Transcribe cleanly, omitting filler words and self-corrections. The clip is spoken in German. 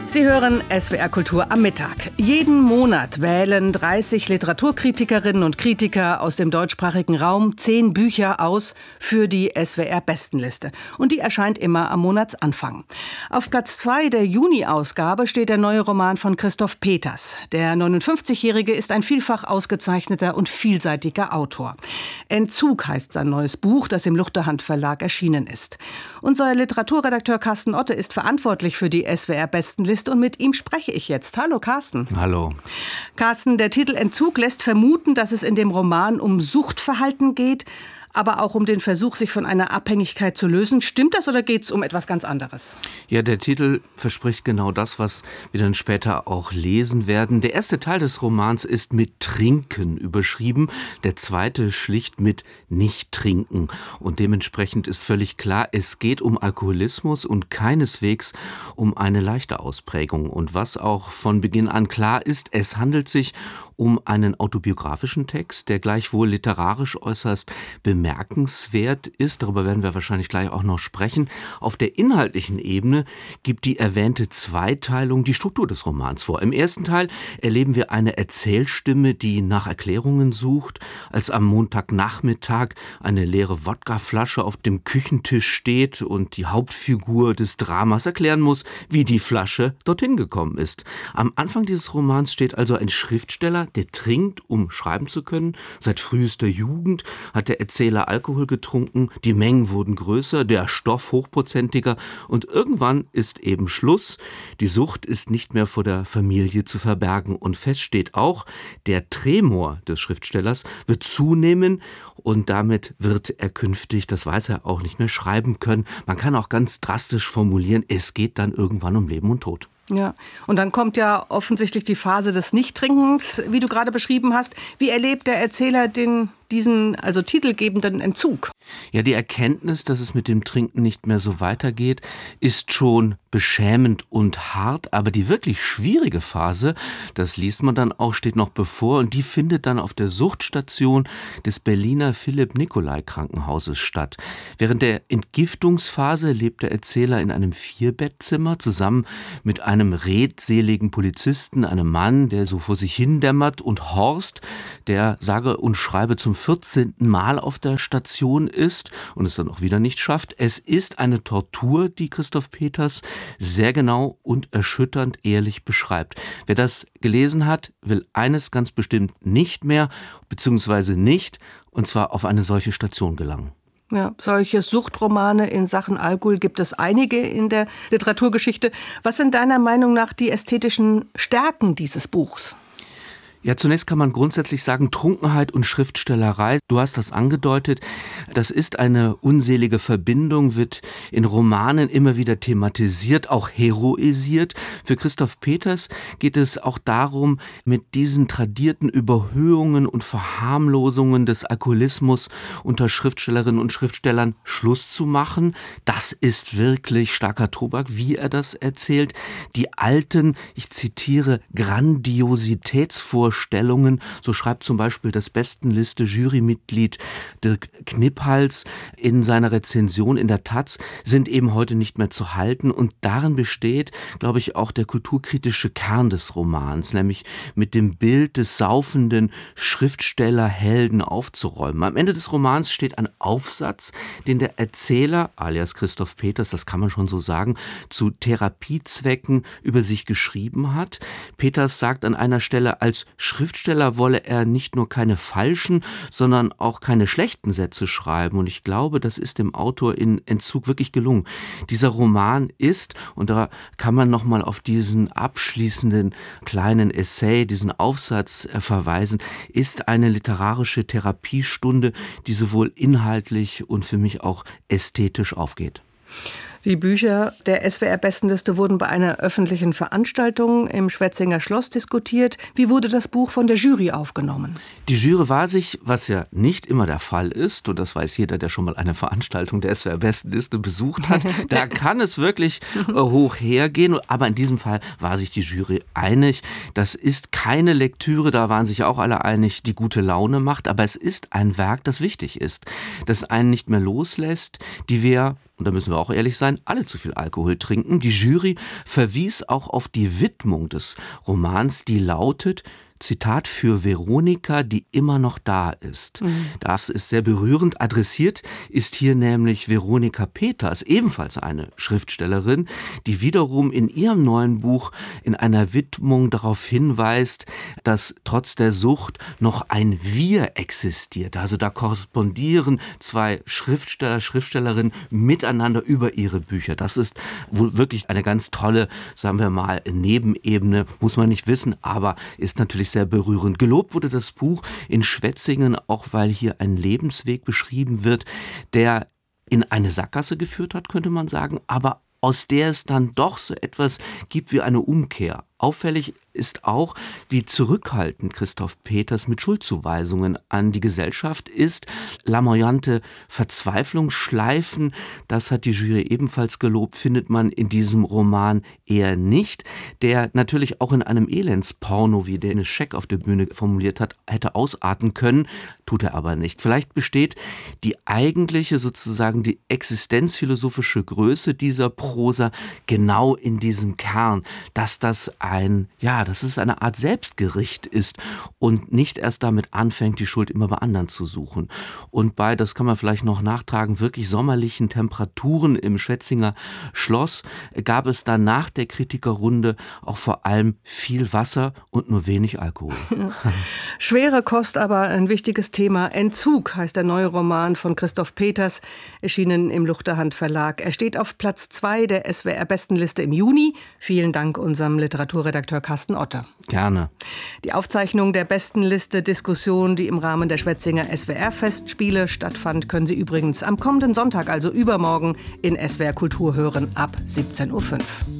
Sie hören SWR Kultur am Mittag. Jeden Monat wählen 30 Literaturkritikerinnen und Kritiker aus dem deutschsprachigen Raum 10 Bücher aus für die SWR-Bestenliste. Und die erscheint immer am Monatsanfang. Auf Platz 2 der Juni-Ausgabe steht der neue Roman von Christoph Peters. Der 59-Jährige ist ein vielfach ausgezeichneter und vielseitiger Autor. Entzug heißt sein neues Buch, das im Luchterhand Verlag erschienen ist. Unser Literaturredakteur Carsten Otte ist verantwortlich für die SWR-Bestenliste. Und mit ihm spreche ich jetzt. Hallo Carsten. Hallo. Carsten, der Titel Entzug lässt vermuten, dass es in dem Roman um Suchtverhalten geht, aber auch um den Versuch, sich von einer Abhängigkeit zu lösen. Stimmt das oder geht es um etwas ganz anderes? Ja, der Titel verspricht genau das, was wir dann später auch lesen werden. Der erste Teil des Romans ist mit Trinken überschrieben, der zweite schlicht mit Nicht-Trinken. Und dementsprechend ist völlig klar, es geht um Alkoholismus und keineswegs um eine leichte Ausprägung. Und was auch von Beginn an klar ist, es handelt sich um einen autobiografischen Text, der gleichwohl literarisch äußerst bemerkenswert ist. Darüber werden wir wahrscheinlich gleich auch noch sprechen. Auf der inhaltlichen Ebene gibt die erwähnte Zweiteilung die Struktur des Romans vor. Im ersten Teil erleben wir eine Erzählstimme, die nach Erklärungen sucht, als am Montagnachmittag eine leere Wodkaflasche auf dem Küchentisch steht und die Hauptfigur des Dramas erklären muss, wie die Flasche dorthin gekommen ist. Am Anfang dieses Romans steht also ein Schriftsteller, der trinkt, um schreiben zu können. Seit frühester Jugend hat der Erzähler Alkohol getrunken, die Mengen wurden größer, der Stoff hochprozentiger und irgendwann ist eben Schluss. Die Sucht ist nicht mehr vor der Familie zu verbergen und fest steht auch, der Tremor des Schriftstellers wird zunehmen und damit wird er künftig, das weiß er auch, nicht mehr schreiben können. Man kann auch ganz drastisch formulieren, es geht dann irgendwann um Leben und Tod. Ja, und dann kommt ja offensichtlich die Phase des Nichttrinkens, wie du gerade beschrieben hast. Wie erlebt der Erzähler diesen titelgebenden Entzug? Ja, die Erkenntnis, dass es mit dem Trinken nicht mehr so weitergeht, ist schon beschämend und hart. Aber die wirklich schwierige Phase, das liest man dann auch, steht noch bevor. Und die findet dann auf der Suchtstation des Berliner Philipp-Nicolai-Krankenhauses statt. Während der Entgiftungsphase lebt der Erzähler in einem 4-Bettzimmer zusammen mit einem redseligen Polizisten, einem Mann, der so vor sich hin dämmert, und Horst, der sage und schreibe zum 14. Mal auf der Station ist und es dann auch wieder nicht schafft. Es ist eine Tortur, die Christoph Peters sehr genau und erschütternd ehrlich beschreibt. Wer das gelesen hat, will eines ganz bestimmt nicht mehr, beziehungsweise nicht, und zwar auf eine solche Station gelangen. Ja, solche Suchtromane in Sachen Alkohol gibt es einige in der Literaturgeschichte. Was sind deiner Meinung nach die ästhetischen Stärken dieses Buchs? Ja, zunächst kann man grundsätzlich sagen, Trunkenheit und Schriftstellerei, du hast das angedeutet, das ist eine unselige Verbindung, wird in Romanen immer wieder thematisiert, auch heroisiert. Für Christoph Peters geht es auch darum, mit diesen tradierten Überhöhungen und Verharmlosungen des Alkoholismus unter Schriftstellerinnen und Schriftstellern Schluss zu machen. Das ist wirklich starker Tobak, wie er das erzählt. Die alten, ich zitiere, Grandiositätsvorstellungen, so schreibt zum Beispiel das Bestenliste-Jurymitglied Dirk Kniphals in seiner Rezension in der Taz, sind eben heute nicht mehr zu halten. Und darin besteht, glaube ich, auch der kulturkritische Kern des Romans, nämlich mit dem Bild des saufenden Schriftstellerhelden aufzuräumen. Am Ende des Romans steht ein Aufsatz, den der Erzähler, alias Christoph Peters, das kann man schon so sagen, zu Therapiezwecken über sich geschrieben hat. Peters sagt an einer Stelle, als Schriftsteller wolle er nicht nur keine falschen, sondern auch keine schlechten Sätze schreiben. Und ich glaube, das ist dem Autor in Entzug wirklich gelungen. Dieser Roman ist, und da kann man nochmal auf diesen abschließenden kleinen Essay, diesen Aufsatz verweisen, ist eine literarische Therapiestunde, die sowohl inhaltlich und für mich auch ästhetisch aufgeht. Die Bücher der SWR-Bestenliste wurden bei einer öffentlichen Veranstaltung im Schwetzinger Schloss diskutiert. Wie wurde das Buch von der Jury aufgenommen? Die Jury war sich, was ja nicht immer der Fall ist, und das weiß jeder, der schon mal eine Veranstaltung der SWR-Bestenliste besucht hat, da kann es wirklich hoch hergehen. Aber in diesem Fall war sich die Jury einig. Das ist keine Lektüre, da waren sich auch alle einig, die gute Laune macht. Aber es ist ein Werk, das wichtig ist, das einen nicht mehr loslässt, die wir und da müssen wir auch ehrlich sein, alle zu viel Alkohol trinken. Die Jury verwies auch auf die Widmung des Romans, die lautet, Zitat, für Veronika, die immer noch da ist. Das ist sehr berührend. Adressiert ist hier nämlich Veronika Peters, ebenfalls eine Schriftstellerin, die wiederum in ihrem neuen Buch in einer Widmung darauf hinweist, dass trotz der Sucht noch ein Wir existiert. Also da korrespondieren zwei Schriftsteller, Schriftstellerinnen miteinander über ihre Bücher. Das ist wohl wirklich eine ganz tolle, sagen wir mal, Nebenebene, muss man nicht wissen, aber ist natürlich sehr berührend. Gelobt wurde das Buch in Schwetzingen, auch weil hier ein Lebensweg beschrieben wird, der in eine Sackgasse geführt hat, könnte man sagen, aber aus der es dann doch so etwas gibt wie eine Umkehr. Auffällig ist auch, wie zurückhaltend Christoph Peters mit Schuldzuweisungen an die Gesellschaft ist. Lamoyante Verzweiflungsschleifen, das hat die Jury ebenfalls gelobt, findet man in diesem Roman eher nicht, der natürlich auch in einem Elendsporno, wie Dennis Scheck auf der Bühne formuliert hat, hätte ausarten können, tut er aber nicht. Vielleicht besteht die eigentliche, sozusagen die existenzphilosophische Größe dieser Prosa genau in diesem Kern, dass das dass es eine Art Selbstgericht ist und nicht erst damit anfängt, die Schuld immer bei anderen zu suchen. Und bei, das kann man vielleicht noch nachtragen, wirklich sommerlichen Temperaturen im Schwetzinger Schloss gab es dann nach der Kritikerrunde auch vor allem viel Wasser und nur wenig Alkohol. Schwere Kost, aber ein wichtiges Thema. Entzug heißt der neue Roman von Christoph Peters, erschienen im Luchterhand Verlag. Er steht auf Platz 2 der SWR-Bestenliste im Juni. Vielen Dank unserem Literaturredakteur Carsten Otter. Gerne. Die Aufzeichnung der Bestenliste-Diskussion, die im Rahmen der Schwetzinger SWR-Festspiele stattfand, können Sie übrigens am kommenden Sonntag, also übermorgen, in SWR Kultur hören ab 17:05 Uhr.